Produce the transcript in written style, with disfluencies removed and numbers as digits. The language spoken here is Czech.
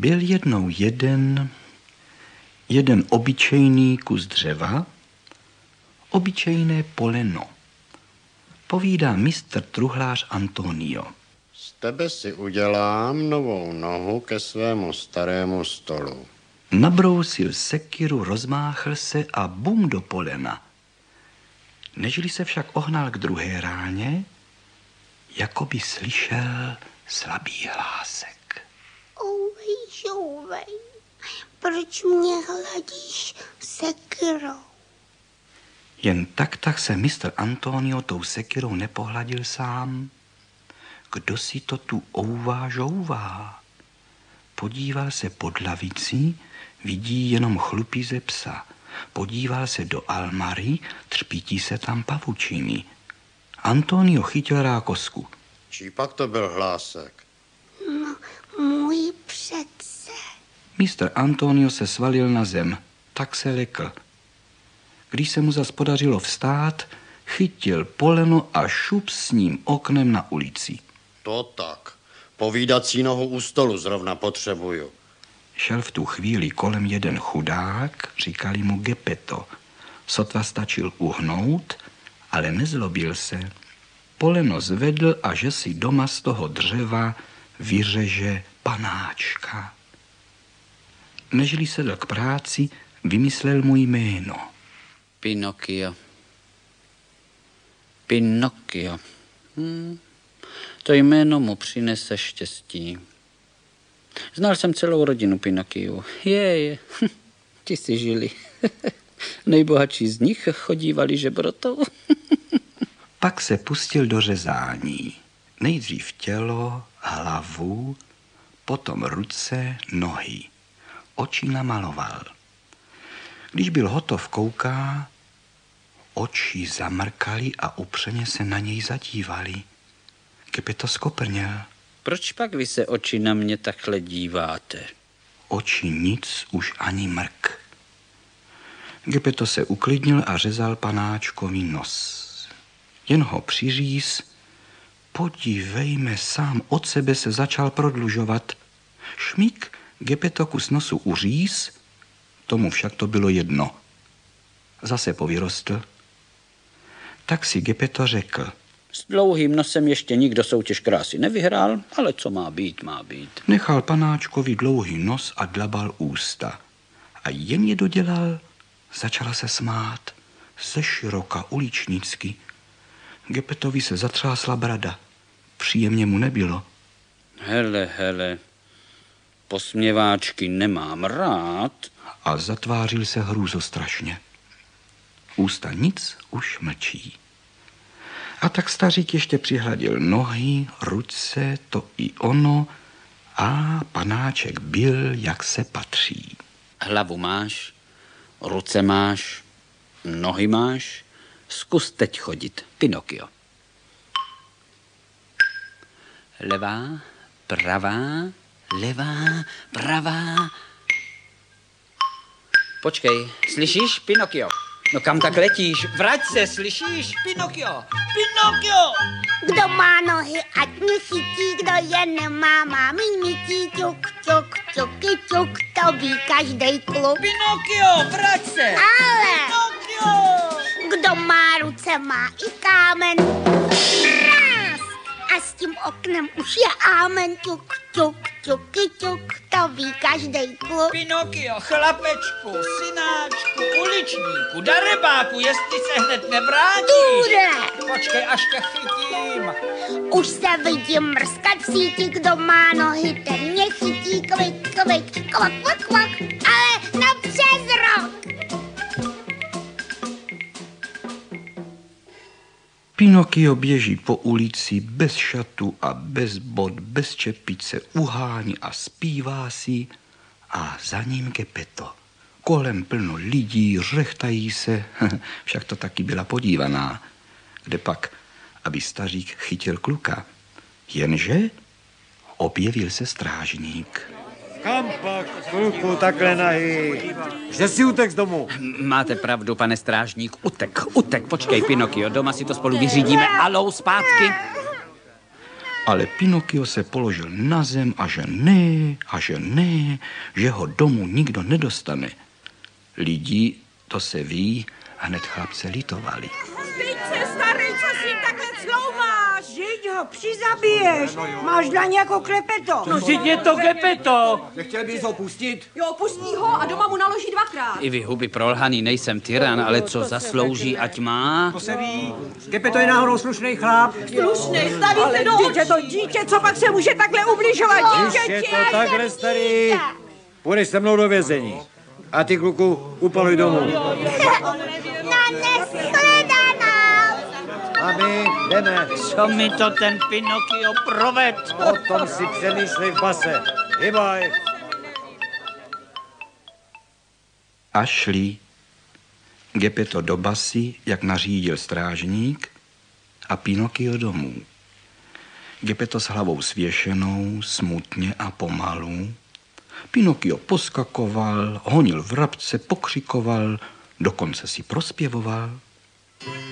Byl jednou jeden obyčejný kus dřeva, obyčejné poleno. Povídá mistr truhlář Antonio. Z tebe si udělám novou nohu ke svému starému stolu. Nabrousil sekiru, rozmáchl se a bum do polena. Nežli se však ohnal k druhé ráně, jako by slyšel slabý hlásek. Ouvej, proč mě hladíš sekirou? Jen tak se mistr Antonio tou sekirou nepohladil sám. Kdo si to tu žouvá? Podíval se pod lavicí, vidí jenom chlupy ze psa. Podíval se do almary, třpítí se tam pavučiny. Antonio chytil rákosku. Čí pak to byl hlásek? No, můj přece. Mistr Antonio se svalil na zem, tak se lekl. Když se mu zas podařilo vstát, chytil poleno a šup s ním oknem na ulici. To tak. Povídací nohu u stolu zrovna potřebuju. Šel v tu chvíli kolem jeden chudák, říkali mu Geppetto. Sotva stačil uhnout, ale nezlobil se. Poleno zvedl a že si doma z toho dřeva vyřeže panáčka. Nežli sedl k práci, vymyslel mu jméno. Pinokio. Pinokio. To jméno mu přinese štěstí. Znal jsem celou rodinu Pinokiů. Je. Ti si žili. Nejbohatší z nich chodívali žebrotou. Pak se pustil do řezání. Nejdřív tělo, hlavu, potom ruce, nohy. Oči namaloval. Když byl hotov, kouká, oči zamrkaly a upřeně se na něj zadívali. Geppetto skoprněl. Proč pak vy se oči na mě takhle díváte? Oči nic, už ani mrk. Geppetto se uklidnil a řezal panáčkový nos. Jen ho přiříz. Podívejme, sám od sebe se začal prodlužovat. Šmik, Geppetto kus nosu uříz, tomu však to bylo jedno. Zase povyrostl. Tak si Geppetto řekl. S dlouhým nosem ještě nikdo soutěž krásy nevyhrál, ale co má být, má být. Nechal panáčkovi dlouhý nos a dlabal ústa. A jen je dodělal, začala se smát. Ze široka uličnicky. Geppettovi se zatřásla brada. Příjemně mu nebylo. Hele, posměváčky nemám rád. A zatvářil se hrůzostrašně. Ústa nic, už mlčí. A tak stařík ještě přihladil nohy, ruce, to i ono a panáček byl, jak se patří. Hlavu máš, ruce máš, nohy máš, zkus teď chodit, Pinokio. Levá, pravá, levá, pravá. Počkej, slyšíš, Pinokio? No kam tak letíš? Vrať se, slyšíš, Pinokio? Pinokio! Kdo má nohy, ať mě chytí, kdo je nemá, má mítí ťuk, ťuk, ťuky, ťuk, to ví každej kluk. Pinokio, vrať se! Ale Pinokio! kdo má ruce, má i kámen. Ráz! A s tím oknem už je ámen, ťuk, ťuk, ťuky, ťuk, to ví každej kluk. Pinokio, chlapečku, synáčku, uličníku, darebáku, jestli se hned nevrátíš. Ture! Počkej, až tě chytím. Už se vidím mrskat v síti, kdo má nohy, ten mě chytí, kvik, kvik, kvak, kvak, kvak, ale na přes rok. Pinokio běží po ulici bez šatu a bez bot, bez čepice, uhání a zpívá si a za ním Geppetto. Kolem plno lidí, řechtají se, však to taky byla podívaná. Kde pak, aby stařík chytil kluka. Jenže objevil se strážník. Kam pak, kluku, takhle nahý? Že si utek z domu? Máte pravdu, pane strážník, utek, počkej, Pinokio, doma si to spolu vyřídíme, alou, zpátky. Ale Pinokio se položil na zem a že ne, že ho domů nikdo nedostane. Lidi, to se ví, hned chlapce litovali. Styď se, starý, co s ním takhle clouváš? Žeď ho, přizabiješ. Máš dlaň jako klepeto. No, žeď je to Gepeto. Nechtěl bys ho pustit? Jo, pustí ho a doma mu naloží 2krát. I vy huby prolhaný, nejsem tyran, ale co zaslouží, ať má. To se ví. Gepeto je náhodou slušný chlap. Slušnej, stavíte do očí. To dítě, co pak se může takhle ubližovat dítěti. Je to takhle, starý. Půjdeš se mnou do vězení. A ty, kluku, upaluj domů. Na neshledanou. A my jdeme. Co mi to ten Pinokio proved? O tom si přemýšlej v base. Hybaj. A šli. Gepeto do basy, jak nařídil strážník, a Pinokio domů. Gepeto s hlavou svěšenou, smutně a pomalu. Pinokio poskakoval, honil vrabce, pokřikoval, dokonce si prospěvoval.